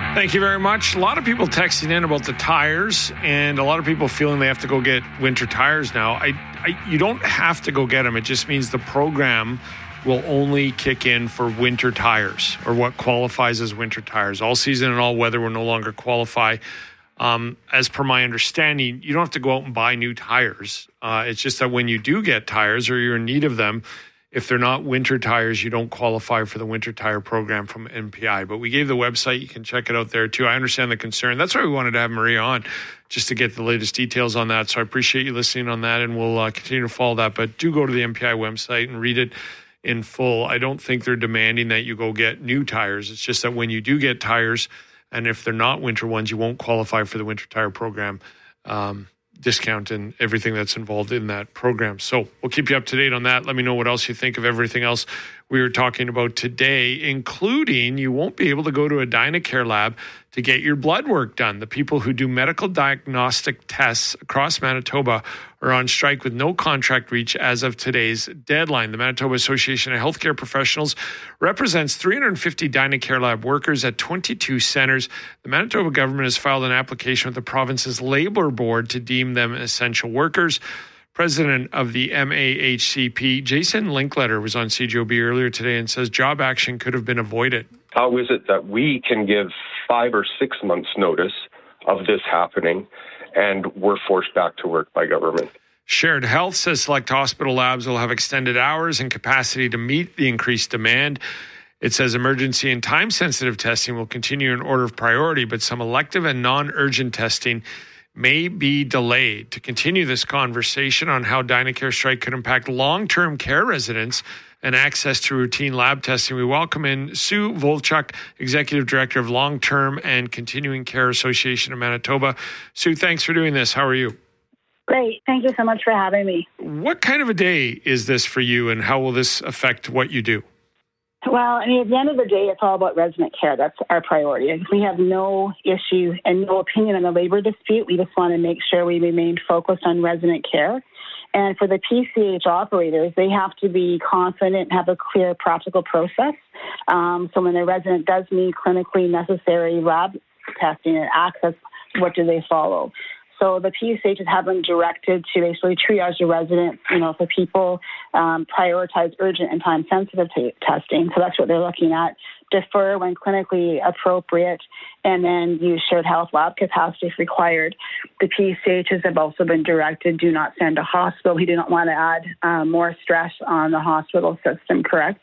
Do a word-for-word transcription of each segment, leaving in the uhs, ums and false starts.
Thank you very much. A lot of people texting in about the tires, and a lot of people feeling they have to go get winter tires now. I, I you don't have to go get them. It just means the program will only kick in for winter tires, or what qualifies as winter tires. All season and all weather will no longer qualify. Um, as per my understanding, you don't have to go out and buy new tires. Uh, it's just that when you do get tires or you're in need of them, if they're not winter tires, you don't qualify for the winter tire program from N P I. But we gave the website. You can check it out there too. I understand the concern. That's why we wanted to have Maria on, just to get the latest details on that. So I appreciate you listening on that, and we'll uh, continue to follow that. But do go to the N P I website and read it in full. I don't think they're demanding that you go get new tires. It's just that when you do get tires, and if they're not winter ones, you won't qualify for the winter tire program um, discount and everything that's involved in that program. So we'll keep you up to date on that. Let me know what else you think of everything else we were talking about today, including you won't be able to go to a Dynacare lab to get your blood work done. The people who do medical diagnostic tests across Manitoba are on strike with no contract reach as of today's deadline. The Manitoba Association of Healthcare Professionals represents three hundred fifty Dynacare lab workers at twenty-two centres. The Manitoba government has filed an application with the province's Labour Board to deem them essential workers. President of the M A H C P, Jason Linkletter, was on C J O B earlier today and says job action could have been avoided. How is it that we can give five or six months notice of this happening and we're forced back to work by government? Shared Health says select hospital labs will have extended hours and capacity to meet the increased demand. It says emergency and time-sensitive testing will continue in order of priority, but some elective and non-urgent testing may be delayed. To continue this conversation on how Dynacare strike could impact long-term care residents and access to routine lab testing, we welcome in Sue Volchuk, Executive Director of Long-Term and Continuing Care Association of Manitoba. Sue, thanks for doing this. How are you? Great. Thank you so much for having me. What kind of a day is this for you, and how will this affect what you do? Well, I mean, at the end of the day, it's all about resident care. That's our priority. We have no issue and no opinion on the labor dispute. We just want to make sure we remain focused on resident care. And for the P C H operators, they have to be confident and have a clear, practical process. Um, so when a resident does need clinically necessary lab testing and access, what do they follow? So the P C H have been directed to basically triage the residents, you know, for people, um, prioritize urgent and time-sensitive t- testing. So that's what they're looking at. Defer when clinically appropriate, and then use shared health lab capacity if required. The P C Hs have also been directed, do not send to hospital. We do not want to add um, more stress on the hospital system, correct?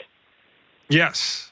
Yes.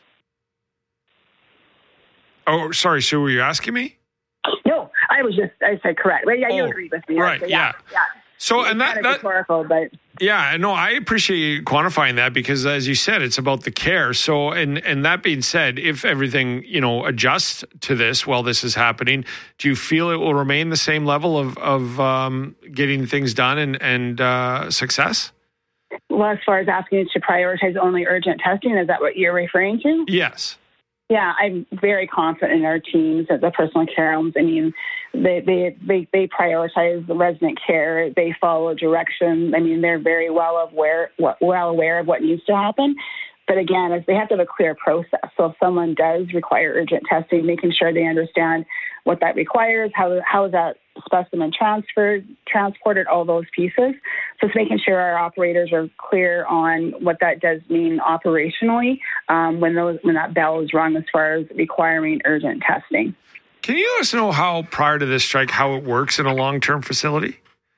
Oh, sorry, Sue, were you asking me? No, I was just, I said correct. Well, yeah, you oh, agree with me. Right, so, yeah. yeah. yeah. So, it's and that, kind that of rhetorical, but yeah, no, I appreciate you quantifying that, because as you said, it's about the care. So, and, and that being said, if everything, you know, adjusts to this while this is happening, do you feel it will remain the same level of, of um, getting things done and, and uh, success? Well, as far as asking you to prioritize only urgent testing, is that what you're referring to? Yes. Yeah, I'm very confident in our teams at the personal care homes. I mean, they they they, they prioritize the resident care. They follow directions. I mean, they're very well aware well aware of what needs to happen. But again, they have to have a clear process. So if someone does require urgent testing, making sure they understand what that requires, how how is that specimen transferred, transported, all those pieces. So it's making sure our operators are clear on what that does mean operationally um, when those when that bell is rung as far as requiring urgent testing. Can you let us know how, prior to this strike, how it works in a long-term facility?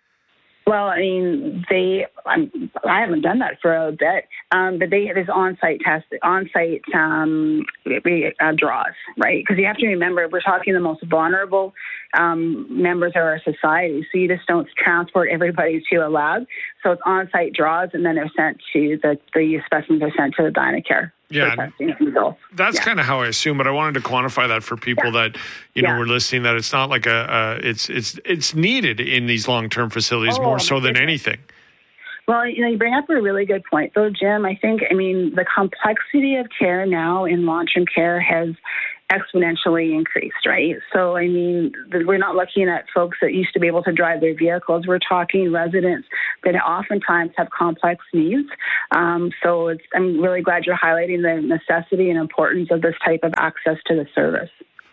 Well, I mean, they, I'm, I haven't done that for a bit, um, but they there's on-site test, on-site um, uh, draws, right? Because you have to remember, we're talking the most vulnerable um, members of our society, so you just don't transport everybody to a lab. So it's on-site draws, and then they're sent to, the, the specimens are sent to the Dynacare. Yeah, that's yeah. kind of how I assume, but I wanted to quantify that for people yeah. that, you know, yeah. were listening, that it's not like a, uh, it's it's it's needed in these long-term facilities oh, more so than anything. Well, you know, you bring up a really good point, though, Jim. I think, I mean, the complexity of care now in long-term care has exponentially increased, right? So, I mean, we're not looking at folks that used to be able to drive their vehicles. We're talking residents that oftentimes have complex needs. Um, so it's, I'm really glad you're highlighting the necessity and importance of this type of access to the service.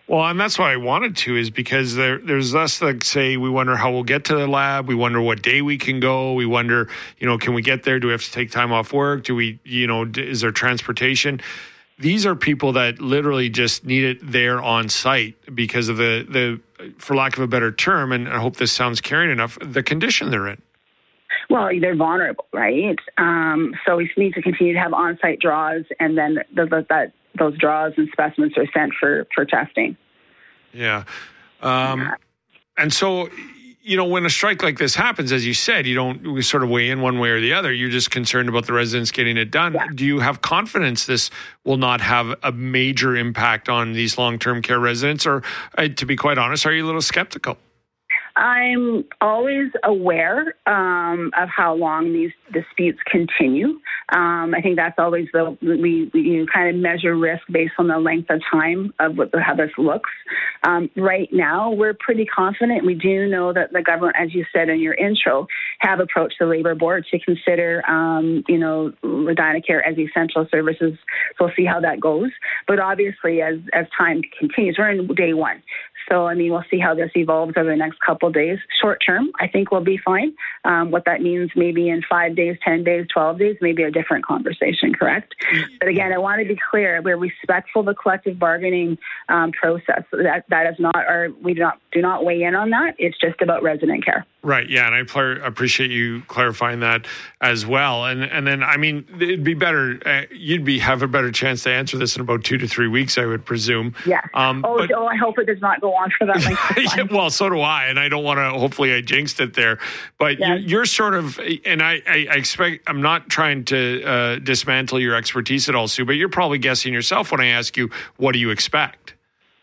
Well, and that's why I wanted to, is because there, there's us that say we wonder how we'll get to the lab. We wonder what day we can go. We wonder, you know, can we get there? Do we have to take time off work? Do we, you know, is there transportation? These are people that literally just need it there on site because of the, the, for lack of a better term, and I hope this sounds caring enough, the condition they're in. Well, they're vulnerable, right? Um, so we need to continue to have on-site draws, and then the, the, that those draws and specimens are sent for, for testing. Yeah. Um, yeah. And so, you know, when a strike like this happens, as you said, you don't we sort of weigh in one way or the other. You're just concerned about the residents getting it done. Yeah. Do you have confidence this will not have a major impact on these long-term care residents? Or, uh, to be quite honest, are you a little skeptical? I'm always aware um, of how long these disputes continue. Um, I think that's always the we, we you know, kind of measure risk based on the length of time of what, how this looks. Um, right now, we're pretty confident. We do know that the government, as you said in your intro, have approached the Labor Board to consider, um, you know, Dynacare as essential services. So we'll see how that goes. But obviously, as as time continues, we're in day one. So, I mean, we'll see how this evolves over the next couple of days. Short term, I think we'll be fine. Um, what that means maybe in five days, ten days, twelve days, maybe a different conversation, correct? But again, I want to be clear. We're respectful of the collective bargaining um, process. That that is not our, we do not, do not weigh in on that. It's just about resident care. Right. Yeah. And I pl- appreciate you clarifying that as well. And and then, I mean, it'd be better, uh, you'd be have a better chance to answer this in about two to three weeks, I would presume. Yeah. Um, oh, but, oh, I hope it does not go on for that length of time. Well, so do I. And I don't want to, hopefully I jinxed it there. But yeah. you're, you're sort of, and I, I, I expect, I'm not trying to uh, dismantle your expertise at all, Sue, but you're probably guessing yourself when I ask you, what do you expect?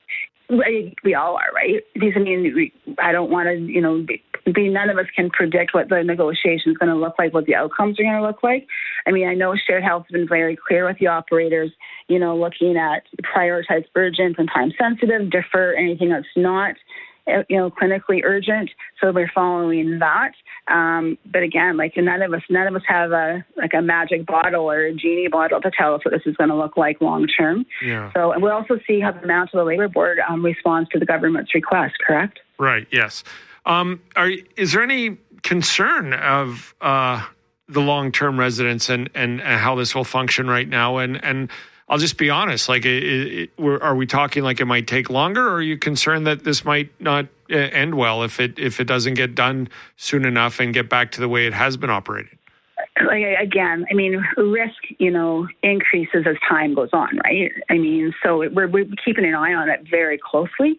We all are, right? Because, I mean, we, I don't want to, you know, be, be, none of us can predict what the negotiation is going to look like, what the outcomes are going to look like. I mean, I know Shared Health has been very clear with the operators, you know, looking at prioritize urgent and time sensitive, defer anything that's not, you know, clinically urgent. So we're following that. Um, but again, like none of us, none of us have a like a magic bottle or a genie bottle to tell us what this is going to look like long term. Yeah. So we'll also see how the Manitoba Labor Board um, responds to the government's request. Correct? Right. Yes. Um, are is there any concern of uh, the long term residents and, and and how this will function right now? And and I'll just be honest, like, it, it, we're, are we talking like it might take longer, or are you concerned that this might not uh, end well if it if it doesn't get done soon enough and get back to the way it has been operating? Like, again, I mean, risk, you know, increases as time goes on, right? I mean, so we're, we're keeping an eye on it very closely.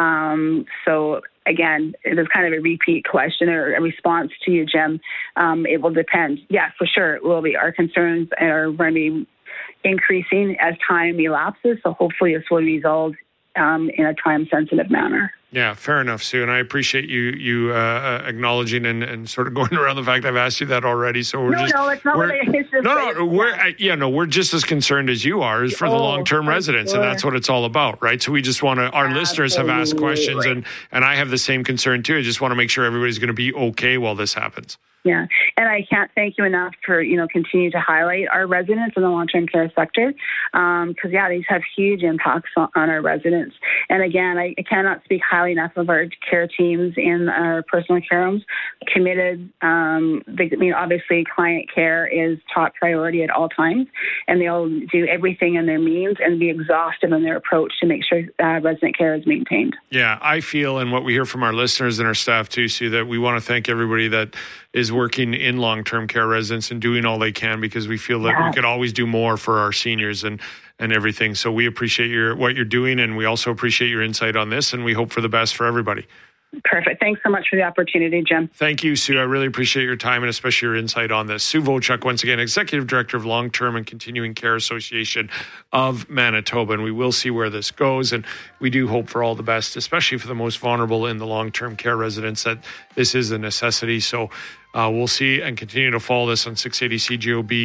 Um, so again, there's kind of a repeat question or a response to you, Jim. Um, it will depend. Yeah, for sure, it will be. Our concerns are going to be increasing as time elapses. So hopefully this will resolve um, in a time-sensitive manner. Yeah, fair enough, Sue. And I appreciate you you uh, acknowledging and, and sort of going around the fact I've asked you that already. So we're no, just no, it's not. We're, what it's just no, no, we're uh, yeah, no, we're just as concerned as you are, is for oh, the long-term residents, sure. And that's what it's all about, right? So we just want to. Our Absolutely. listeners have asked questions, and and I have the same concern too. I just want to make sure everybody's going to be okay while this happens. Yeah, and I can't thank you enough for, you know, continue to highlight our residents in the long-term care sector, because, um, yeah, these have huge impacts on, on our residents. And again, I, I cannot speak highly enough of our care teams in our personal care homes, committed. Um, they, I mean, obviously, client care is top priority at all times, and they'll do everything in their means and be exhaustive in their approach to make sure uh, resident care is maintained. Yeah, I feel, and what we hear from our listeners and our staff too, Sue, that we want to thank everybody that is working in long-term care residents and doing all they can, because we feel that yeah. we could always do more for our seniors and, and everything. So we appreciate your what you're doing, and we also appreciate your insight on this, and we hope for the best for everybody. Perfect. Thanks so much for the opportunity, Jim. Thank you, Sue. I really appreciate your time and especially your insight on this. Sue Wojcik, once again, Executive Director of Long-Term and Continuing Care Association of Manitoba. And we will see where this goes. And we do hope for all the best, especially for the most vulnerable in the long-term care residents, that this is a necessity. So uh, we'll see and continue to follow this on six eighty C J O B.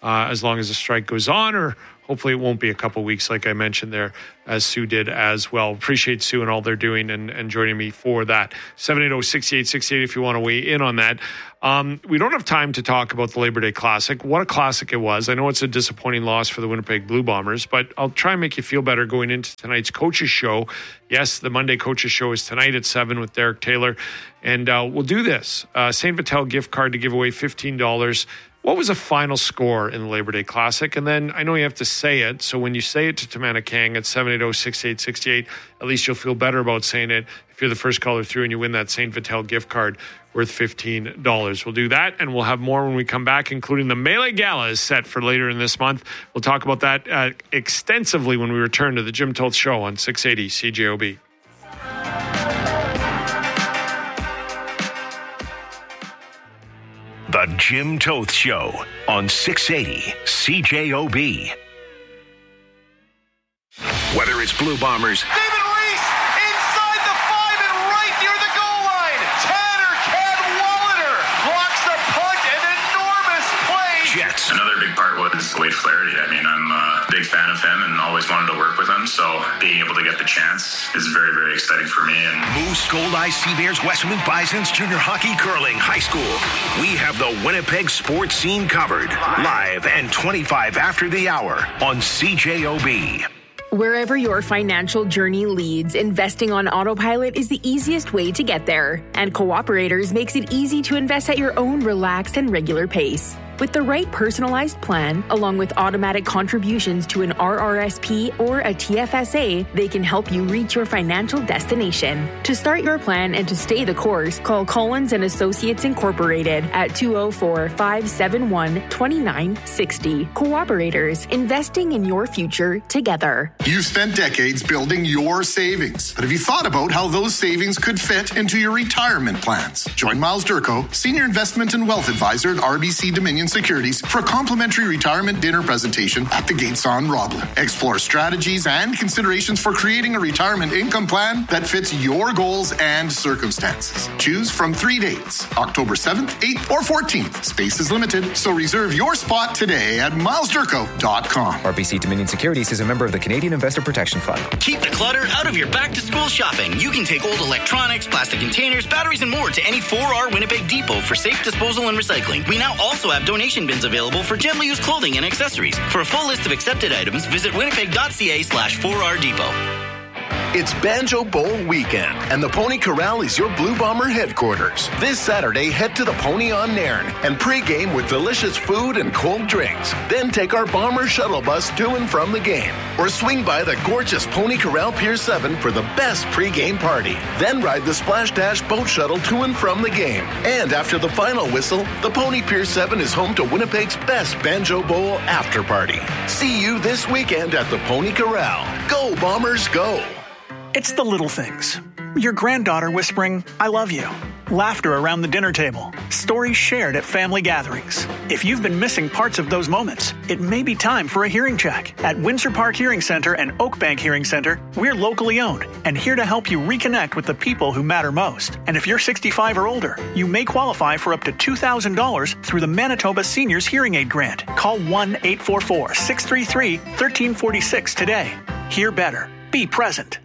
uh, as long as the strike goes on, or hopefully it won't be a couple weeks like I mentioned there, as Sue did as well. Appreciate Sue and all they're doing and, and joining me for that. seven eight zero, six eight six eight if you want to weigh in on that. Um, we don't have time to talk about the Labor Day Classic. What a classic it was. I know it's a disappointing loss for the Winnipeg Blue Bombers, but I'll try and make you feel better going into tonight's Coaches Show. Yes, the Monday Coaches Show is tonight at seven with Derek Taylor. And uh, we'll do this. Uh, Saint Vital gift card to give away fifteen dollars. What was the final score in the Labor Day Classic? And then I know you have to say it. So when you say it to Tamana Kang at seven eight zero, six eight six eight, at least you'll feel better about saying it if you're the first caller through and you win that Saint Vital gift card worth fifteen dollars. We'll do that, and we'll have more when we come back, including the Melee Gala is set for later in this month. We'll talk about that uh, extensively when we return to the Jim Toth Show on six eighty C J O B. The Jim Toth Show on six eighty C J O B. Whether it's Blue Bombers, David Reese inside the five and right near the goal line. Tanner Cadwallader blocks the punt, an enormous play. Jets, Another big part was Wade Flaherty. I mean, I'm a big fan of him and always wanted to work with him, so being able to get the chance is very, very exciting for me. And Moose, Gold Eye, Sea Bears, Westmount Bisons, Junior Hockey, Curling, High School. We have the Winnipeg sports scene covered. Live and twenty-five after the hour on C J O B. Wherever your financial journey leads, investing on autopilot is the easiest way to get there. And Cooperators makes it easy to invest at your own relaxed and regular pace. With the right personalized plan, along with automatic contributions to an R R S P or a T F S A, they can help you reach your financial destination. To start your plan and to stay the course, call Collins and Associates Incorporated at two oh four, five seven one, two nine six oh. Cooperators, investing in your future together. You've spent decades building your savings, but have you thought about how those savings could fit into your retirement plans? Join Miles Durko, Senior Investment and Wealth Advisor at R B C Dominion Securities, for a complimentary retirement dinner presentation at the Gates on Roblin. Explore strategies and considerations for creating a retirement income plan that fits your goals and circumstances. Choose from three dates, October seventh, eighth, or fourteenth. Space is limited, so reserve your spot today at miles durko dot com. R B C Dominion Securities is a member of the Canadian Investor Protection Fund. Keep the clutter out of your back-to-school shopping. You can take old electronics, plastic containers, batteries, and more to any four R Winnipeg Depot for safe disposal and recycling. We now also have donation bins available for gently used clothing and accessories. For a full list of accepted items, visit winnipeg.ca slash 4R Depot. It's Banjo Bowl weekend, and the Pony Corral is your Blue Bomber headquarters. This Saturday, head to the Pony on Nairn and pregame with delicious food and cold drinks. Then take our Bomber shuttle bus to and from the game, or swing by the gorgeous Pony Corral Pier seven for the best pregame party. Then ride the Splash Dash boat shuttle to and from the game. And after the final whistle, the Pony Pier seven is home to Winnipeg's best Banjo Bowl after party. See you this weekend at the Pony Corral. Go Bombers, go! It's the little things. Your granddaughter whispering, "I love you." Laughter around the dinner table. Stories shared at family gatherings. If you've been missing parts of those moments, it may be time for a hearing check. At Windsor Park Hearing Center and Oakbank Hearing Center, we're locally owned and here to help you reconnect with the people who matter most. And if you're sixty-five or older, you may qualify for up to two thousand dollars through the Manitoba Seniors Hearing Aid Grant. Call one eight four four, six three three, one three four six today. Hear better. Be present.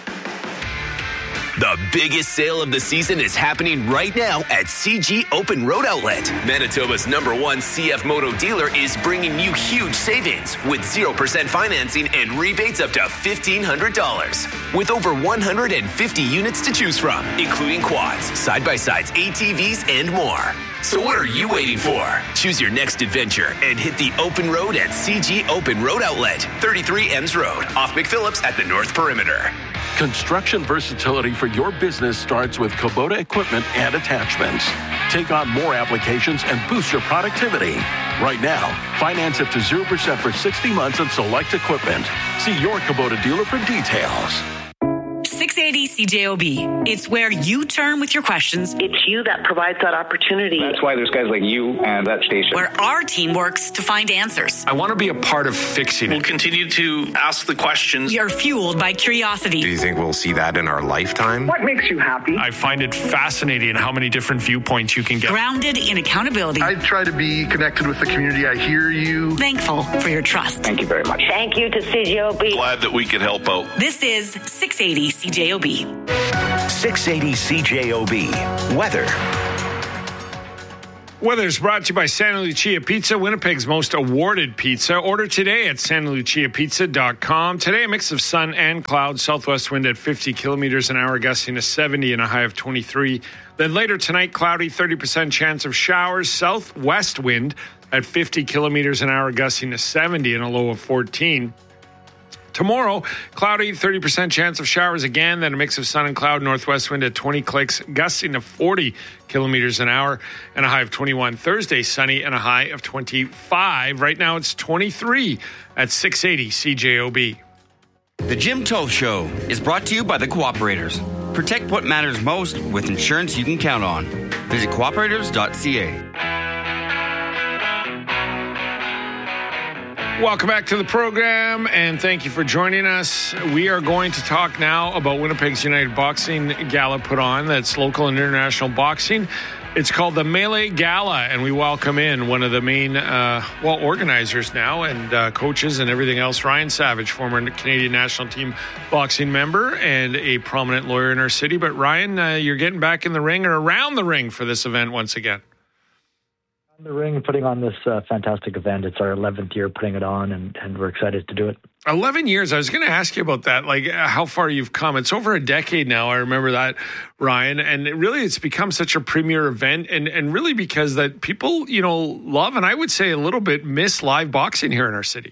The biggest sale of the season is happening right now at C G Open Road Outlet. Manitoba's number one C F Moto dealer is bringing you huge savings with zero percent financing and rebates up to fifteen hundred dollars. With over one hundred fifty units to choose from, including quads, side-by-sides, A T Vs, and more. So what are you waiting for? Choose your next adventure and hit the open road at C G Open Road Outlet, thirty-three Ems Road, off McPhillips at the North Perimeter. Construction versatility for your business starts with Kubota equipment and attachments. Take on more applications and boost your productivity. Right now, finance up to zero percent for sixty months on select equipment. See your Kubota dealer for details. six eighty C J O B. It's where you turn with your questions. It's you that provides that opportunity. That's why there's guys like you and that station. Where our team works to find answers. I want to be a part of fixing it. We'll continue to ask the questions. You're fueled by curiosity. Do you think we'll see that in our lifetime? What makes you happy? I find it fascinating how many different viewpoints you can get. Grounded in accountability. I try to be connected with the community. I hear you. Thankful for your trust. Thank you very much. Thank you to C J O B. Glad that we could help out. This is six eighty C J O B. six eighty C J O B. Weather. Weather is brought to you by Santa Lucia Pizza, Winnipeg's most awarded pizza. Order today at santa lucia pizza dot com. Today, a mix of sun and clouds. Southwest wind at fifty kilometers an hour, gusting to seventy and a high of twenty-three. Then later tonight, cloudy, thirty percent chance of showers. Southwest wind at fifty kilometers an hour, gusting to seventy and a low of fourteen. Tomorrow, cloudy, thirty percent chance of showers again, then a mix of sun and cloud, northwest wind at twenty clicks, gusting to forty kilometers an hour, and a high of twenty-one. Thursday, sunny and a high of twenty-five. Right now, it's twenty-three at six eighty C J O B. The Jim Toth Show is brought to you by the Cooperators. Protect what matters most with insurance you can count on. Visit cooperators dot c a. Welcome back to the program, and thank you for joining us. We are going to talk now about Winnipeg's United Boxing Gala put on. That's local and international boxing. It's called the Melee Gala, and we welcome in one of the main, uh, well, organizers now and uh, coaches and everything else, Ryan Savage, former Canadian national team boxing member and a prominent lawyer in our city. But Ryan, uh, you're getting back in the ring or around the ring for this event once again. The ring putting on this uh, fantastic event. It's our eleventh year putting it on, and, and we're excited to do it. eleven years. I was going to ask you about that, like how far you've come. It's over a decade now. I remember that, Ryan. And it really, it's become such a premier event, and, and really because that people, you know, love, and I would say a little bit miss live boxing here in our city.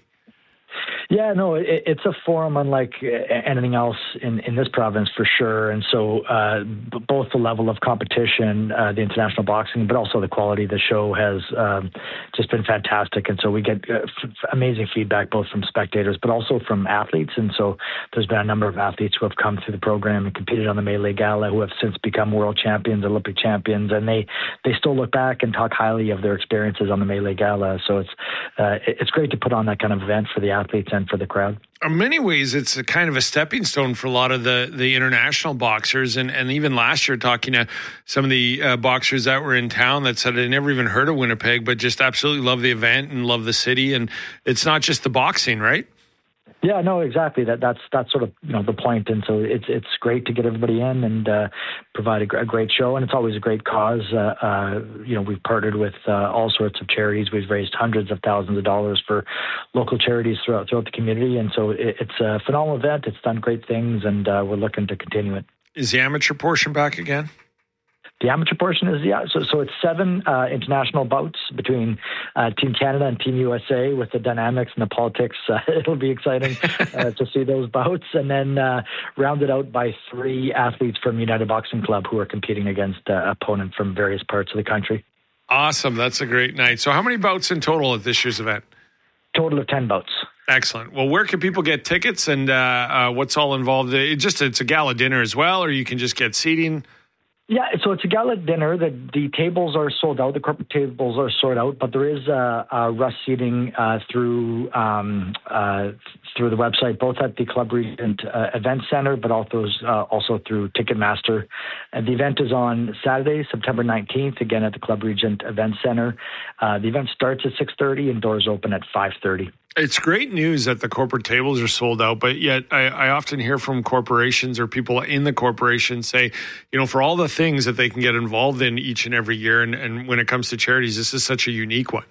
Yeah, no, it, it's a forum unlike anything else in, in this province for sure. And so uh, b- both the level of competition, uh, the international boxing, but also the quality of the show has um, just been fantastic. And so we get uh, f- amazing feedback both from spectators, but also from athletes. And so there's been a number of athletes who have come through the program and competed on the Melee Gala who have since become world champions, Olympic champions, and they, they still look back and talk highly of their experiences on the Melee Gala. So it's uh, it's great to put on that kind of event for the athletes and for the crowd. In many ways, it's a kind of a stepping stone for a lot of the, the international boxers. And, and even last year, talking to some of the uh, boxers that were in town that said they never even heard of Winnipeg, but just absolutely love the event and love the city. And it's not just the boxing, right? Yeah, no, exactly. That that's that's sort of you know the point, and so it's it's great to get everybody in and uh, provide a, a great show, and it's always a great cause. Uh, uh, you know, we've partnered with uh, all sorts of charities. We've raised hundreds of thousands of dollars for local charities throughout throughout the community, and so it, it's a phenomenal event. It's done great things, and uh, we're looking to continue it. Is the amateur portion back again? The amateur portion is, yeah, so so it's seven uh, international bouts between uh, Team Canada and Team U S A with the dynamics and the politics. Uh, it'll be exciting uh, to see those bouts. And then uh, rounded out by three athletes from United Boxing Club who are competing against uh, opponents from various parts of the country. Awesome. That's a great night. So how many bouts in total at this year's event? Total of ten bouts. Excellent. Well, where can people get tickets and uh, uh, what's all involved? It just It's a gala dinner as well, or you can just get seating? Yeah, so it's a gala dinner. The the tables are sold out. The corporate tables are sold out, but there is a, a rush seating uh, through um, uh, through the website, both at the Club Regent uh, Event Center, but also uh, also through Ticketmaster. And the event is on Saturday, September nineteenth, again at the Club Regent Event Center. Uh, the event starts at six thirty and doors open at five thirty. It's great news that the corporate tables are sold out, but yet I, I often hear from corporations or people in the corporation say, you know, for all the things that they can get involved in each and every year, and, and when it comes to charities, this is such a unique one.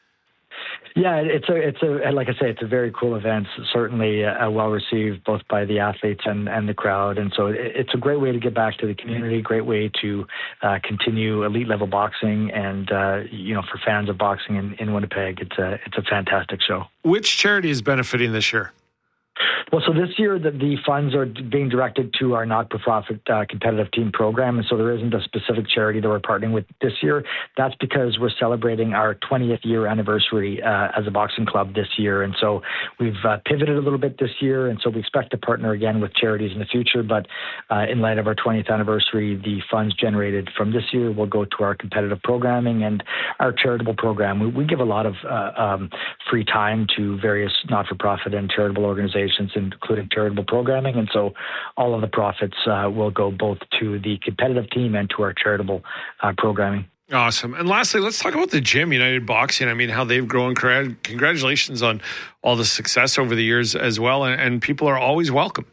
Yeah, it's a, it's a, like I say, it's a very cool event. Certainly uh, well received both by the athletes and, and the crowd. And so it, it's a great way to get back to the community, great way to uh, continue elite level boxing. And, uh, you know, for fans of boxing in, in Winnipeg, it's a, it's a fantastic show. Which charity is benefiting this year? Well, so this year the, the funds are being directed to our not-for-profit uh, competitive team program, and so there isn't a specific charity that we're partnering with this year. That's because we're celebrating our twentieth year anniversary uh, as a boxing club this year, and so we've uh, pivoted a little bit this year, and so we expect to partner again with charities in the future, but uh, in light of our twentieth anniversary, the funds generated from this year will go to our competitive programming and our charitable program. We, we give a lot of uh, um, free time to various not-for-profit and charitable organizations, including charitable programming. And so all of the profits uh, will go both to the competitive team and to our charitable uh, programming. Awesome. And lastly, let's talk about the gym, United Boxing. I mean, how they've grown. Congratulations on all the success over the years as well. And, and people are always welcome.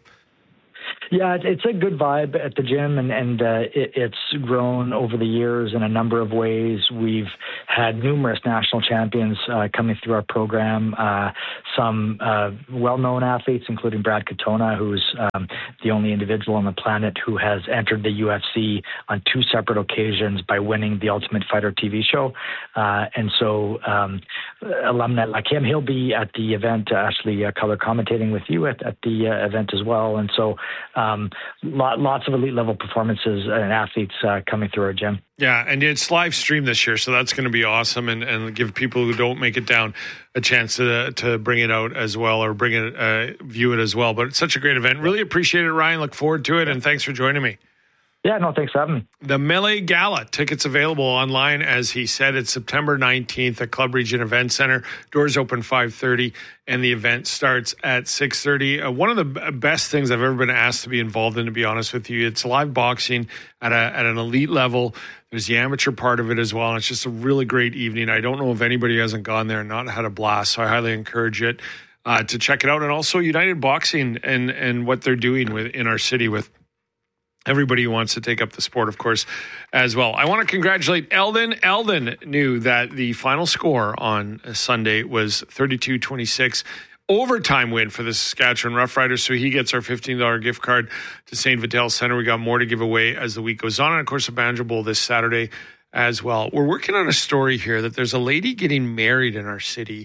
Yeah, it's a good vibe at the gym, and, and uh, it, it's grown over the years in a number of ways. We've had numerous national champions uh, coming through our program, uh, some uh, well-known athletes, including Brad Katona, who's um, the only individual on the planet who has entered the U F C on two separate occasions by winning the Ultimate Fighter T V show. Uh, and so um, alumni like him, he'll be at the event, uh, actually uh, color commentating with you at, at the uh, event as well. And so Um, lot, lots of elite level performances and athletes uh, coming through our gym. Yeah, and it's live streamed this year, so that's going to be awesome, and, and give people who don't make it down a chance to to bring it out as well, or bring it, uh, view it as well. But it's such a great event. Really appreciate it, Ryan. Look forward to it, and thanks for joining me. Yeah, no, thanks for having me. The Melee Gala. Tickets available online, as he said. It's September nineteenth at Club Region Event Center. Doors open five thirty, and the event starts at six thirty. Uh, one of the b- best things I've ever been asked to be involved in, to be honest with you. It's live boxing at, a, at an elite level. There's the amateur part of it as well, and it's just a really great evening. I don't know if anybody hasn't gone there and not had a blast, so I highly encourage it uh, to check it out. And also United Boxing and, and what they're doing with in our city with everybody who wants to take up the sport, of course, as well. I want to congratulate Eldon. Eldon knew that the final score on Sunday was thirty-two twenty-six. Overtime win for the Saskatchewan Roughriders, so he gets our fifteen dollars gift card to Saint Vital Center. We got more to give away as the week goes on. And, of course, the Banjo Bowl this Saturday as well. We're working on a story here that there's a lady getting married in our city,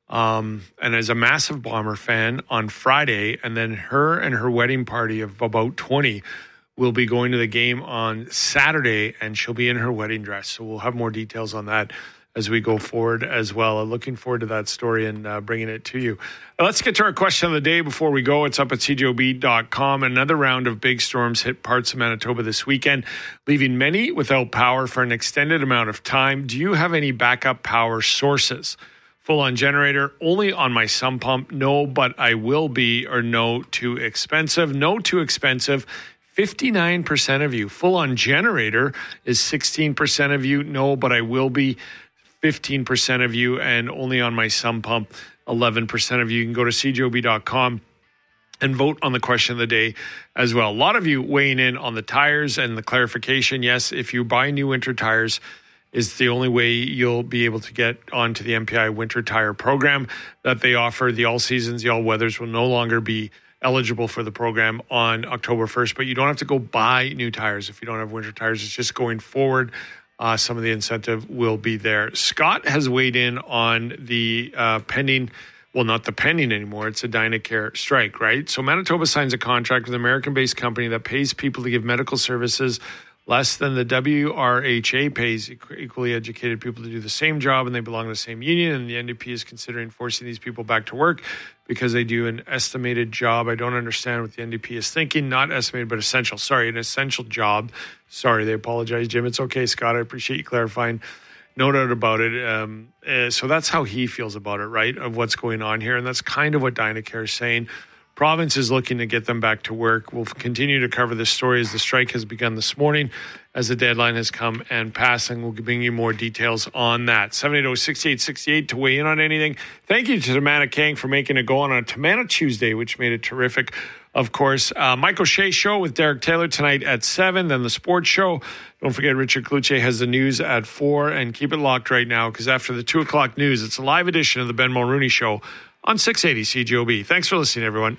um, and as a massive Bomber fan on Friday, and then her and her wedding party of about twenty will be going to the game on Saturday, and she'll be in her wedding dress. So we'll have more details on that as we go forward as well. I'm looking forward to that story and uh, bringing it to you. Let's get to our question of the day before we go. It's up at c j o b dot com. Another round of big storms hit parts of Manitoba this weekend, leaving many without power for an extended amount of time. Do you have any backup power sources? Full-on generator, only on my sump pump. No, but I will be, or no, too expensive. No, too expensive. fifty-nine percent of you. Full-on generator is sixteen percent of you. No, but I will be, fifteen percent of you. And only on my sump pump, eleven percent of you. You can go to c j o b dot com and vote on the question of the day as well. A lot of you weighing in on the tires and the clarification. Yes, if you buy new winter tires, is the only way you'll be able to get onto the M P I winter tire program that they offer. The all seasons, the all weathers will no longer be eligible for the program on October first, but you don't have to go buy new tires if you don't have winter tires. It's just going forward. Uh, some of the incentive will be there. Scott has weighed in on the uh, pending, well, not the pending anymore. It's a Dynacare strike, right? So Manitoba signs a contract with an American-based company that pays people to give medical services less than the W R H A pays equally educated people to do the same job, and they belong to the same union, and the N D P is considering forcing these people back to work because they do an estimated job. I don't understand what the N D P is thinking. Not estimated, but essential. Sorry, an essential job. Sorry, they apologize, Jim. It's okay, Scott. I appreciate you clarifying. No doubt about it. Um, uh, so that's how he feels about it, right, of what's going on here, and that's kind of what Dynacare is saying. Province is looking to get them back to work. We'll continue to cover this story as the strike has begun this morning, as the deadline has come and passing. We'll bring you more details on that. seven eight zero, six eight six eight to weigh in on anything. Thank you to Tamana Kang for making it go on on Tamana Tuesday, which made it terrific. Of course, uh, Mike O'Shea show with Derek Taylor tonight at seven. Then the sports show. Don't forget, Richard Kluche has the news at four. And keep it locked right now, because after the two o'clock news, it's a live edition of the Ben Mulrooney Show on six eighty C J O B. Thanks for listening, everyone.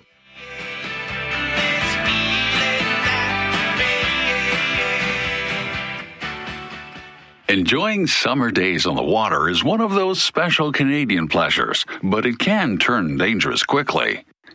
Enjoying summer days on the water is one of those special Canadian pleasures, but it can turn dangerous quickly.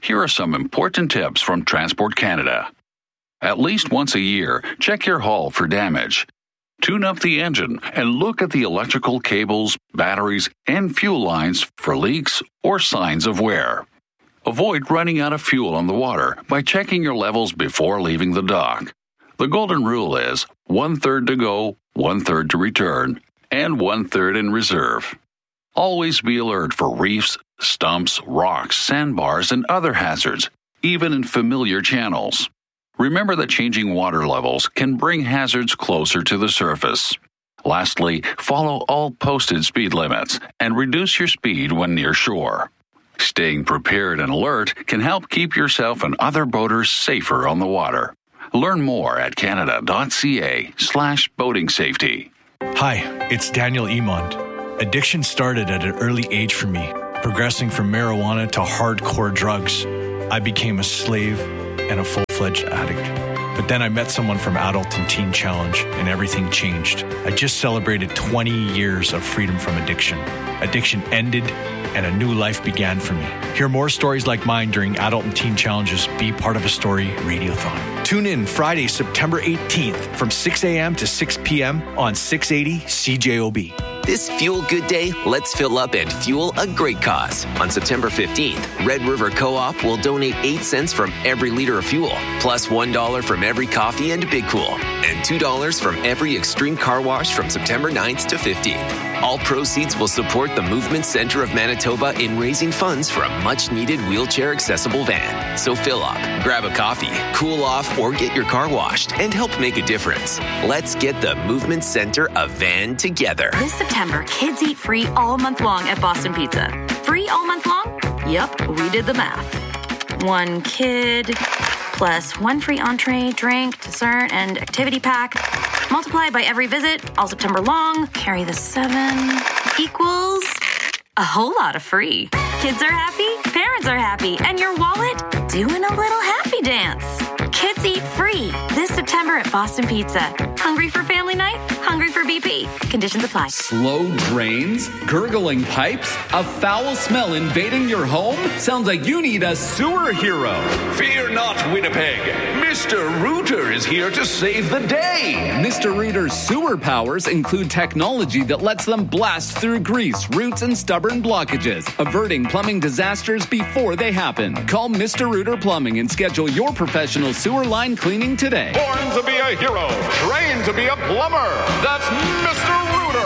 Here are some important tips from Transport Canada. At least once a year, check your hull for damage. Tune up the engine and look at the electrical cables, batteries, and fuel lines for leaks or signs of wear. Avoid running out of fuel on the water by checking your levels before leaving the dock. The golden rule is one-third to go, one-third to return, and one-third in reserve. Always be alert for reefs, stumps, rocks, sandbars, and other hazards, even in familiar channels. Remember that changing water levels can bring hazards closer to the surface. Lastly, follow all posted speed limits and reduce your speed when near shore. Staying prepared and alert can help keep yourself and other boaters safer on the water. Learn more at canada.ca slash boating safety. Hi, it's Daniel Emond. Addiction started at an early age for me, progressing from marijuana to hardcore drugs. I became a slave and a full-fledged addict. But then I met someone from Adult and Teen Challenge, and everything changed. I just celebrated twenty years of freedom from addiction. Addiction ended, and a new life began for me. Hear more stories like mine during Adult and Teen Challenge's Be Part of a Story Radiothon. Tune in Friday, September eighteenth from six a.m. to six p.m. on six eighty C J O B. This Fuel Good Day, let's fill up and fuel a great cause. On September fifteenth, Red River Co-op will donate eight cents from every liter of fuel, plus one dollar from every coffee and Big Cool, and two dollars from every Extreme Car Wash from September ninth to fifteenth. All proceeds will support the Movement Center of Manitoba in raising funds for a much-needed wheelchair-accessible van. So fill up, grab a coffee, cool off, or get your car washed and help make a difference. Let's get the Movement Center a van together. This September, kids eat free all month long at Boston Pizza. Free all month long? Yep, we did the math. One kid plus one free entree, drink, dessert, and activity pack. Multiplied by every visit, all September long, carry the seven, equals a whole lot of free. Kids are happy, parents are happy, and your wallet doing a little happy dance. Kids eat free this September at Boston Pizza. Hungry for family night? Hungry for B P. Conditions apply. Slow drains? Gurgling pipes? A foul smell invading your home? Sounds like you need a sewer hero. Fear not, Winnipeg. Mister Rooter is here to save the day. Mister Rooter's sewer powers include technology that lets them blast through grease, roots, and stubborn blockages, averting plumbing disasters before they happen. Call Mister Rooter Plumbing and schedule your professional sewer line cleaning today. Born to be a hero, trained to be a plumber. That's Mister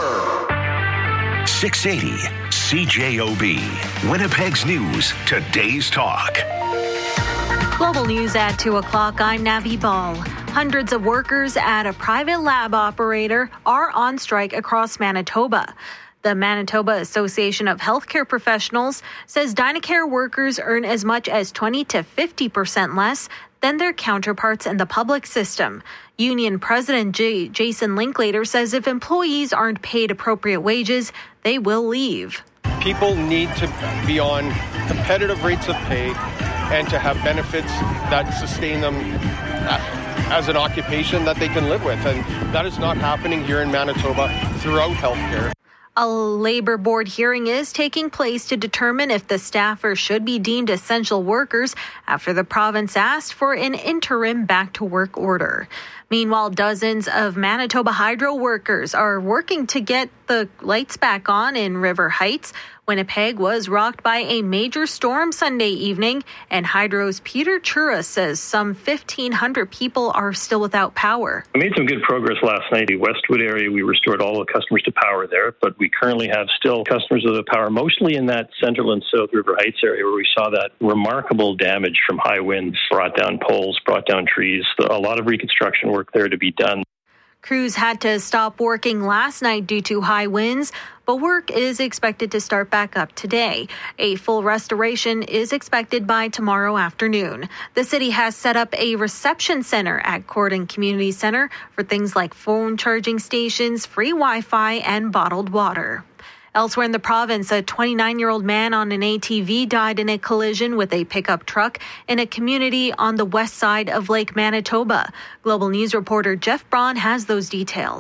Rooter. six eighty C J O B. Winnipeg's News, today's talk. Global News at two o'clock. I'm Navi Ball. Hundreds of workers at a private lab operator are on strike across Manitoba. The Manitoba Association of Healthcare Professionals says Dynacare workers earn as much as twenty to fifty percent less than their counterparts in the public system. Union President J- Jason Linklater says if employees aren't paid appropriate wages, they will leave. People need to be on competitive rates of pay and to have benefits that sustain them as an occupation that they can live with. And that is not happening here in Manitoba throughout healthcare. A labor board hearing is taking place to determine if the staffer should be deemed essential workers after the province asked for an interim back-to-work order. Meanwhile, dozens of Manitoba Hydro workers are working to get the lights back on in River Heights. Winnipeg was rocked by a major storm Sunday evening, and Hydro's Peter Chura says some fifteen hundred people are still without power. We made some good progress last night. The Westwood area, we restored all the customers to power there, but we currently have still customers without power, mostly in that Central and South River Heights area where we saw that remarkable damage from high winds, brought down poles, brought down trees. A lot of reconstruction work there to be done. Crews had to stop working last night due to high winds, but work is expected to start back up today. A full restoration is expected by tomorrow afternoon. The city has set up a reception center at Corden Community Center for things like phone charging stations, free Wi-Fi, and bottled water. Elsewhere in the province, a twenty-nine-year-old man on an A T V died in a collision with a pickup truck in a community on the west side of Lake Manitoba. Global News reporter Jeff Braun has those details.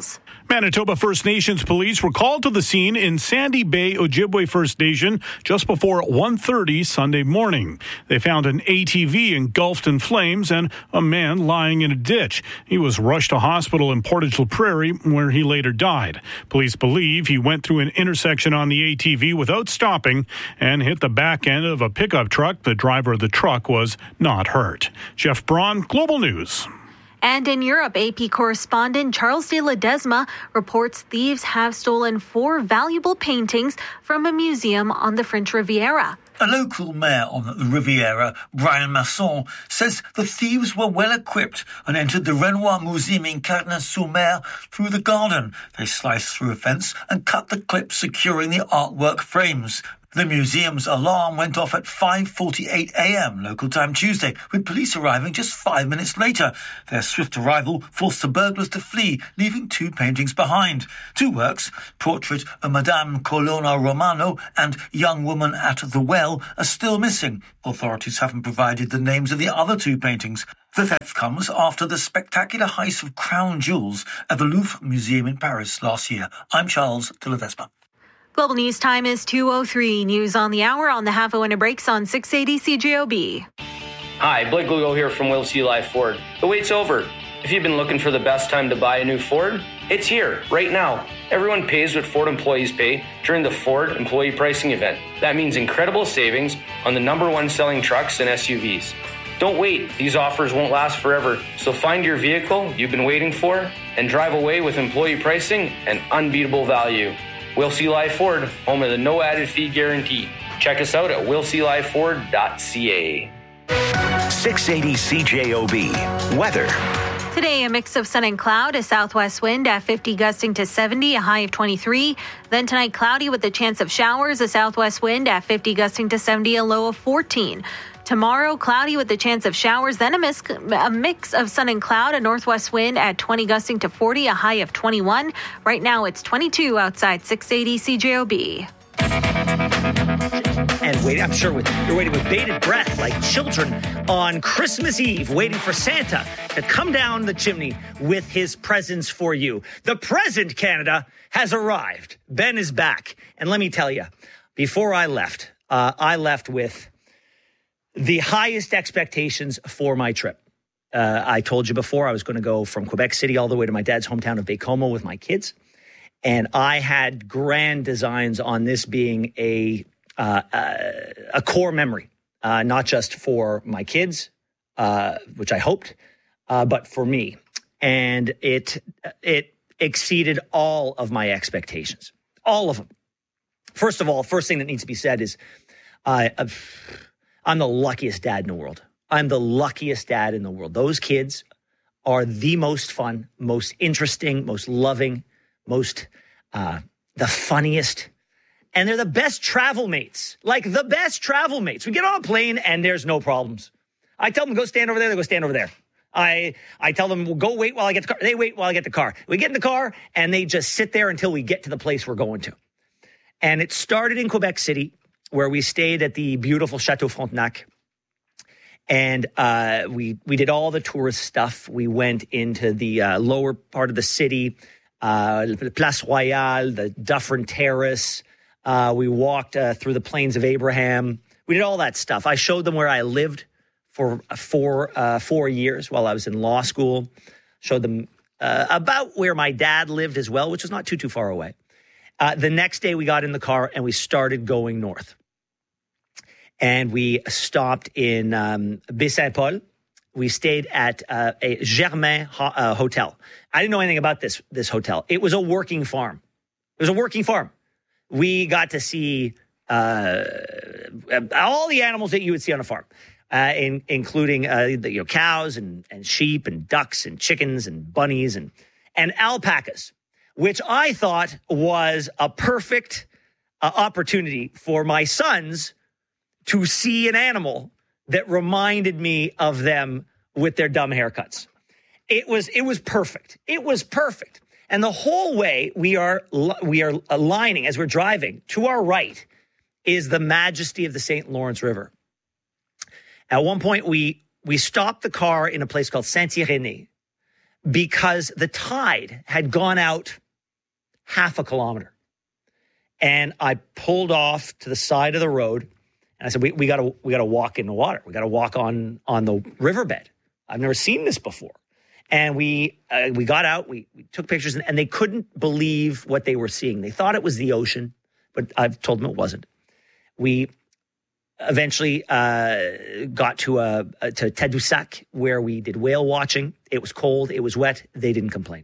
Manitoba First Nations police were called to the scene in Sandy Bay, Ojibwe First Nation just before one thirty Sunday morning. They found an A T V engulfed in flames and a man lying in a ditch. He was rushed to hospital in Portage la Prairie, where he later died. Police believe he went through an intersection on the A T V without stopping and hit the back end of a pickup truck. The driver of the truck was not hurt. Jeff Braun, Global News. And in Europe, A P correspondent Charles de Ledesma reports thieves have stolen four valuable paintings from a museum on the French Riviera. A local mayor on the Riviera, Brian Masson, says the thieves were well equipped and entered the Renoir Museum in Carnan-sur-Mer through the garden. They sliced through a fence and cut the clips securing the artwork frames. The museum's alarm went off at five forty-eight a.m. local time Tuesday, with police arriving just five minutes later. Their swift arrival forced the burglars to flee, leaving two paintings behind. Two works, Portrait of Madame Colonna Romano and Young Woman at the Well, are still missing. Authorities haven't provided the names of the other two paintings. The theft comes after the spectacular heist of crown jewels at the Louvre Museum in Paris last year. I'm Charles de Ledesma. Global News time is two oh three. News on the hour on the half hour breaks on six eighty C J O B. Hi, Blake Lugo here from Will C. Live Ford. The wait's over. If you've been looking for the best time to buy a new Ford, it's here, right now. Everyone pays what Ford employees pay during the Ford Employee Pricing Event. That means incredible savings on the number one selling trucks and S U Vs. Don't wait. These offers won't last forever. So find your vehicle you've been waiting for and drive away with employee pricing and unbeatable value. Will C. Live Ford, home of the no added fee guarantee. Check us out at will c live ford dot c a. six eighty C J O B. Weather. Today, a mix of sun and cloud, a southwest wind at fifty gusting to seventy, a high of twenty-three. Then tonight, cloudy with a chance of showers, a southwest wind at fifty gusting to seventy, a low of fourteen. Tomorrow, cloudy with a chance of showers, then a mix, a mix of sun and cloud, a northwest wind at twenty gusting to forty, a high of twenty-one. Right now, it's twenty-two outside six eighty C J O B. And wait, I'm sure with, you're waiting with bated breath like children on Christmas Eve, waiting for Santa to come down the chimney with his presents for you. The present, Canada, has arrived. Ben is back. And let me tell you, before I left, uh, I left with the highest expectations for my trip. Uh, I told you before I was going to go from Quebec City all the way to my dad's hometown of Baie-Comeau with my kids. And I had grand designs on this being a uh, uh, a core memory, uh, not just for my kids, uh, which I hoped, uh, but for me. And it it exceeded all of my expectations, all of them. First of all, first thing that needs to be said is uh, I'm the luckiest dad in the world. I'm the luckiest dad in the world. Those kids are the most fun, most interesting, most loving, most, uh, the funniest. And they're the best travel mates, like the best travel mates. We get on a plane and there's no problems. I tell them, go stand over there. They go stand over there. I, I tell them, well, go wait while I get the car. They wait while I get the car. We get in the car and they just sit there until we get to the place we're going to. And it started in Quebec City, where we stayed at the beautiful Chateau Frontenac. And uh, we we did all the tourist stuff. We went into the uh, lower part of the city, uh, the Place Royale, the Dufferin Terrace. Uh, we walked uh, through the Plains of Abraham. We did all that stuff. I showed them where I lived for four, uh, four years while I was in law school. Showed them uh, about where my dad lived as well, which was not too, too far away. Uh, the next day we got in the car and we started going north. And we stopped in um, Baie-Saint-Paul. We stayed at uh, a Germain ho- uh, hotel. I didn't know anything about this, this hotel. It was a working farm. It was a working farm. We got to see uh, all the animals that you would see on a farm, uh, in, including uh, the, you know, cows and, and sheep and ducks and chickens and bunnies and, and alpacas, which I thought was a perfect uh, opportunity for my sons to see an animal that reminded me of them with their dumb haircuts. It was it was perfect. It was perfect. And the whole way we are we are aligning as we're driving to our right is the majesty of the Saint Lawrence River. At one point we we stopped the car in a place called Saint-Irénée because the tide had gone out half a kilometer. And I pulled off to the side of the road, and I said, we, we gotta we gotta walk in the water. We gotta walk on on the riverbed. I've never seen this before. And we uh, we got out, we, we took pictures, and, and they couldn't believe what they were seeing. They thought it was the ocean, but I've told them it wasn't. We eventually uh, got to a, a to Tadoussac, where we did whale watching. It was cold, it was wet. They didn't complain.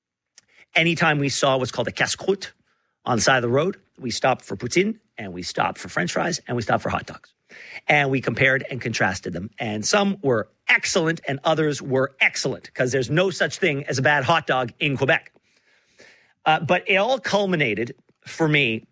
Anytime we saw what's called a casse-croûte on the side of the road, we stopped for poutine, and we stopped for French fries, and we stopped for hot dogs. And we compared and contrasted them. And some were excellent, and others were excellent, because there's no such thing as a bad hot dog in Quebec. Uh, but it all culminated for me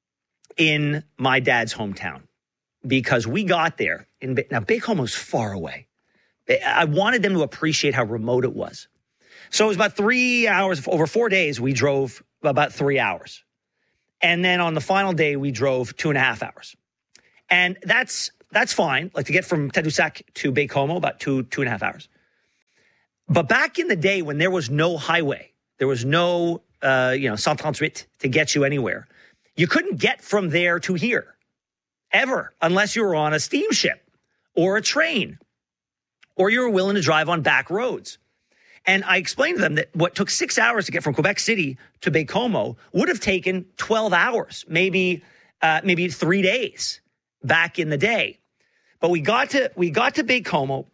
in my dad's hometown, because we got there. In now, Baie-Comeau's far away. I wanted them to appreciate how remote it was. So it was about three hours, over four days, we drove about three hours. And then on the final day, we drove two and a half hours. And that's that's fine, like to get from Tadoussac to Baie-Comeau, about two, two and a half hours. But back in the day when there was no highway, there was no, uh, you know, one thirty-eight to get you anywhere, you couldn't get from there to here, ever, unless you were on a steamship or a train, or you were willing to drive on back roads. And I explained to them that what took six hours to get from Quebec City to Baie-Comeau would have taken twelve hours, maybe uh, maybe three days back in the day. But we got to we got to Baie-Comeau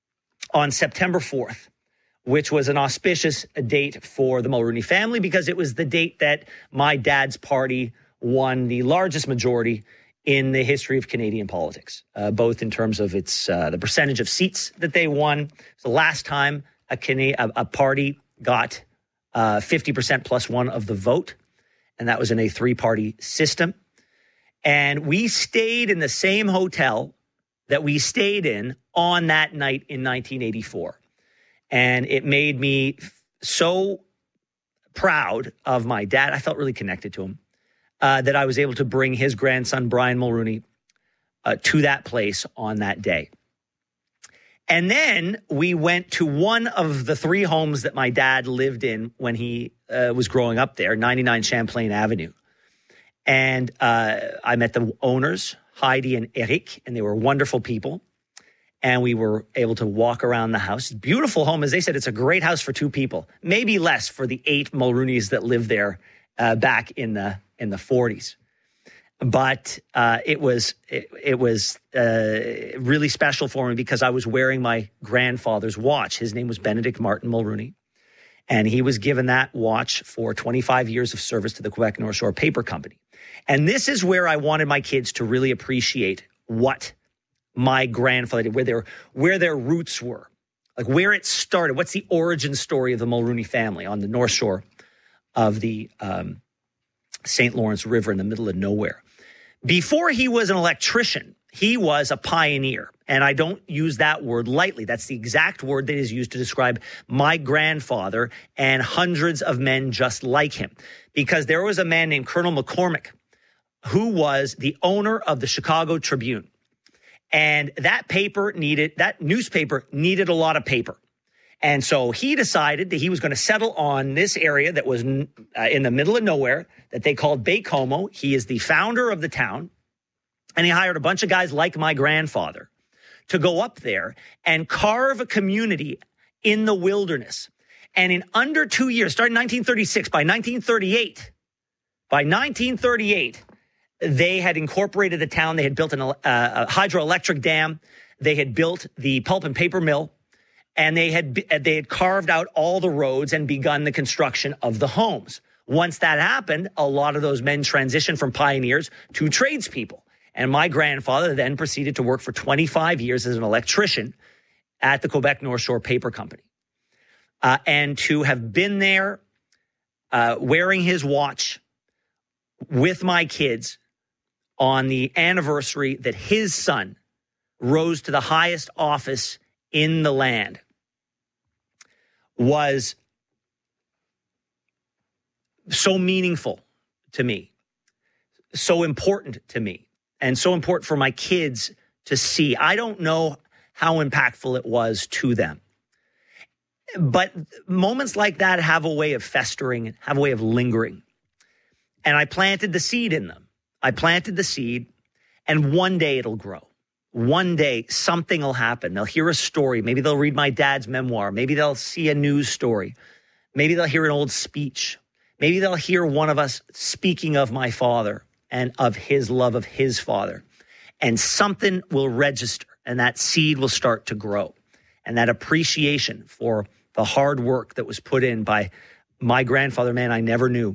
on September fourth, which was an auspicious date for the Mulrooney family, because it was the date that my dad's party won the largest majority in the history of Canadian politics, uh, both in terms of its uh, the percentage of seats that they won. It's the last time A, Cana- a party got uh, fifty percent plus one of the vote, and that was in a three-party system. And we stayed in the same hotel that we stayed in on that night in nineteen eighty-four. And it made me so proud of my dad. I felt really connected to him, uh, that I was able to bring his grandson, Brian Mulrooney, uh, to that place on that day. And then we went to one of the three homes that my dad lived in when he uh, was growing up there, ninety-nine Champlain Avenue. And uh, I met the owners, Heidi and Eric, and they were wonderful people. And we were able to walk around the house. Beautiful home. As they said, it's a great house for two people, maybe less for the eight Mulrooneys that lived there uh, back in the in the forties. But uh, it was it, it was uh, really special for me because I was wearing my grandfather's watch. His name was Benedict Martin Mulrooney, and he was given that watch for twenty-five years of service to the Quebec North Shore Paper Company. And this is where I wanted my kids to really appreciate what my grandfather did, where their where their roots were, like where it started. What's the origin story of the Mulrooney family on the North Shore of the um, Saint Lawrence River in the middle of nowhere? Before he was an electrician, he was a pioneer. And I don't use that word lightly. That's the exact word that is used to describe my grandfather and hundreds of men just like him. Because there was a man named Colonel McCormick who was the owner of the Chicago Tribune. And that paper needed, that newspaper needed a lot of paper. And so he decided that he was going to settle on this area that was uh, in the middle of nowhere that they called Baie-Comeau. He is the founder of the town. And he hired a bunch of guys like my grandfather to go up there and carve a community in the wilderness. And in under two years, starting in nineteen thirty-six, by nineteen thirty-eight, by nineteen thirty-eight, they had incorporated the town. They had built an, uh, a hydroelectric dam. They had built the pulp and paper mill. And they had they had carved out all the roads and begun the construction of the homes. Once that happened, a lot of those men transitioned from pioneers to tradespeople. And my grandfather then proceeded to work for twenty-five years as an electrician at the Quebec North Shore Paper Company. Uh, and to have been there uh, wearing his watch with my kids on the anniversary that his son rose to the highest office in the land was so meaningful to me, so important to me, and so important for my kids to see. I don't know how impactful it was to them. But moments like that have a way of festering, have a way of lingering. And I planted the seed in them. I planted the seed, and one day it'll grow. One day something will happen. They'll hear a story. Maybe they'll read my dad's memoir. Maybe they'll see a news story. Maybe they'll hear an old speech. Maybe they'll hear one of us speaking of my father and of his love of his father. And something will register, and that seed will start to grow. And that appreciation for the hard work that was put in by my grandfather, man I never knew,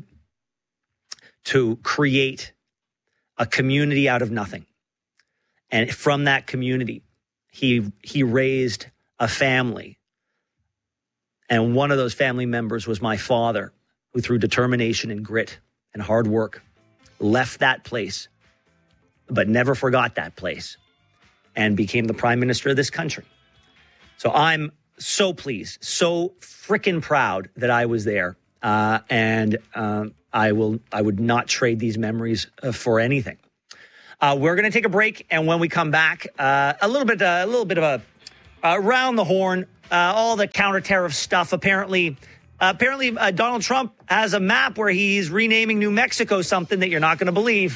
to create a community out of nothing. And from that community, he he raised a family. And one of those family members was my father, who through determination and grit and hard work left that place, but never forgot that place, and became the prime minister of this country. So I'm so pleased, so freaking proud that I was there. Uh, and um, I will. I would not trade these memories uh, for anything. Uh, we're going to take a break, and when we come back, uh, a little bit, uh, a little bit of a uh, round the horn. Uh, all the counter-tariff stuff. Apparently, uh, apparently, uh, Donald Trump has a map where he's renaming New Mexico something that you're not going to believe.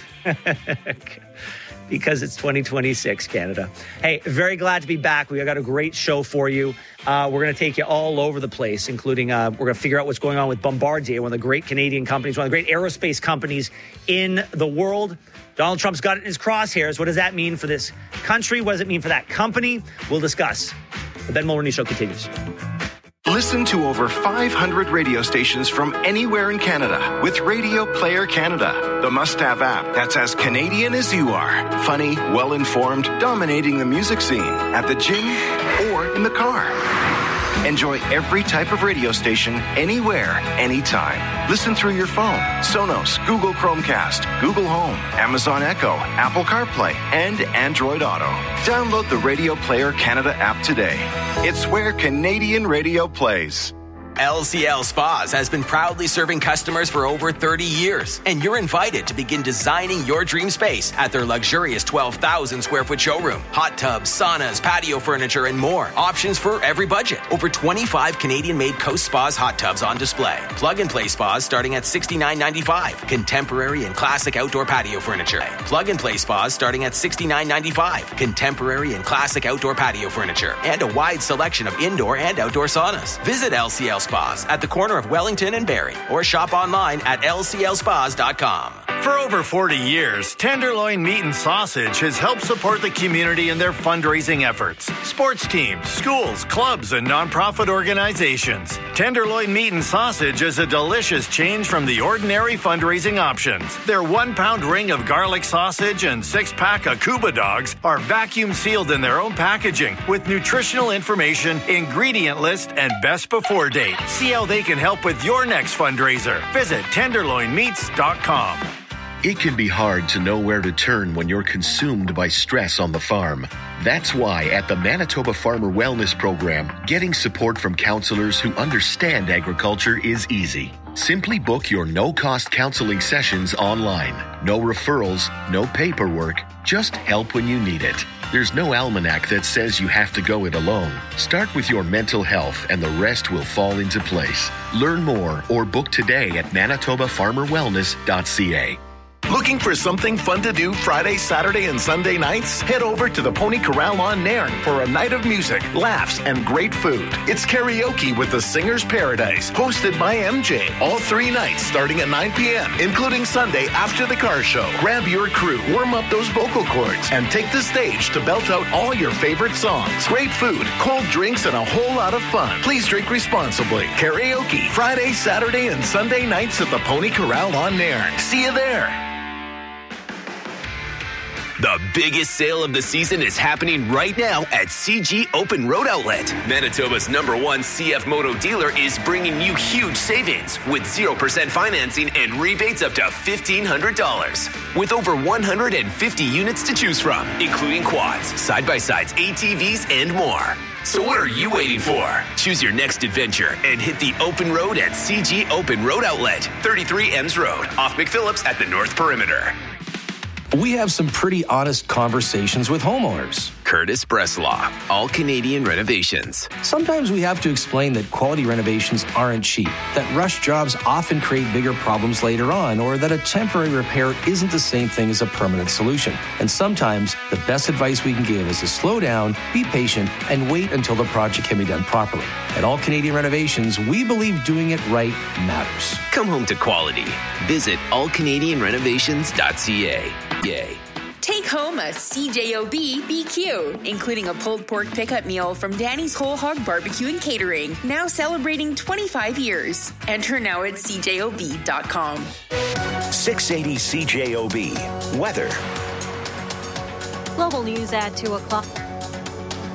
Because it's twenty twenty-six, Canada. Hey, very glad to be back. We got a great show for you. Uh, we're going to take you all over the place, including uh, we're going to figure out what's going on with Bombardier, one of the great Canadian companies, one of the great aerospace companies in the world. Donald Trump's got it in his crosshairs. What does that mean for this country? What does it mean for that company? We'll discuss. The Ben Mulroney Show continues. Listen to over five hundred radio stations from anywhere in Canada with Radio Player Canada, the must-have app that's as Canadian as you are. Funny, well-informed, dominating the music scene at the gym or in the car. Enjoy every type of radio station anywhere, anytime. Listen through your phone, Sonos, Google Chromecast, Google Home, Amazon Echo, Apple CarPlay, and Android Auto. Download the Radio Player Canada app today. It's where Canadian radio plays. L C L Spas has been proudly serving customers for over thirty years, and you're invited to begin designing your dream space at their luxurious twelve thousand square foot showroom. Hot tubs, saunas, patio furniture, and more. Options for every budget. Over twenty-five Canadian-made Coast Spas hot tubs on display. Plug-and-play spas starting at sixty-nine ninety-five. Contemporary and classic outdoor patio furniture. Plug-and-play spas starting at sixty-nine ninety-five. Contemporary and classic outdoor patio furniture. And a wide selection of indoor and outdoor saunas. Visit L C L Spas at the corner of Wellington and Barrie, or shop online at L C L spas dot com. For over forty years, Tenderloin Meat and Sausage has helped support the community in their fundraising efforts. Sports teams, schools, clubs, and nonprofit organizations. Tenderloin Meat and Sausage is a delicious change from the ordinary fundraising options. Their one-pound ring of garlic sausage and six-pack of Cuba dogs are vacuum sealed in their own packaging with nutritional information, ingredient list, and best before date. See how they can help with your next fundraiser. Visit tenderloin meats dot com. It can be hard to know where to turn when you're consumed by stress on the farm. That's why at the Manitoba Farmer Wellness Program, getting support from counselors who understand agriculture is easy. Simply book your no-cost counseling sessions online. No referrals, no paperwork, just help when you need it. There's no almanac that says you have to go it alone. Start with your mental health and the rest will fall into place. Learn more or book today at manitoba farmer wellness dot c a. Looking for something fun to do Friday, Saturday, and Sunday nights? Head over to the Pony Corral on Nairn for a night of music, laughs, and great food. It's karaoke with the Singer's Paradise, hosted by M J. All three nights starting at nine p.m., including Sunday after the car show. Grab your crew, warm up those vocal cords, and take the stage to belt out all your favorite songs. Great food, cold drinks, and a whole lot of fun. Please drink responsibly. Karaoke, Friday, Saturday, and Sunday nights at the Pony Corral on Nairn. See you there. The biggest sale of the season is happening right now at C G Open Road Outlet. Manitoba's number one C F Moto dealer is bringing you huge savings with zero percent financing and rebates up to fifteen hundred dollars. With over one hundred fifty units to choose from, including quads, side-by-sides, A T Vs, and more. So what are you waiting for? Choose your next adventure and hit the open road at C G Open Road Outlet, thirty-three Ems Road, off McPhillips at the North Perimeter. We have some pretty honest conversations with homeowners. Curtis Breslaw, All Canadian Renovations. Sometimes we have to explain that quality renovations aren't cheap, that rush jobs often create bigger problems later on, or that a temporary repair isn't the same thing as a permanent solution. And sometimes the best advice we can give is to slow down, be patient, and wait until the project can be done properly. At All Canadian Renovations, we believe doing it right matters. Come home to quality. Visit all canadian renovations dot c a. Yay. Take home a C J O B B Q, including a pulled pork pickup meal from Danny's Whole Hog Barbecue and Catering, now celebrating twenty-five years. Enter now at c j o b dot com. six eighty C J O B. Weather. Global news at two o'clock.